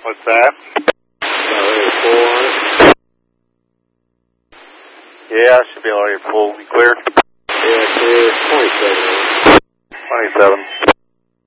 What's that? Full on it? Yeah, I should be all right. Full and clear. Yeah, clear. 27. 27.